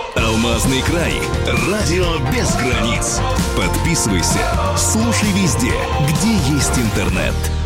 Алмазный край. Радио без границ. Подписывайся, слушай везде, где есть интернет.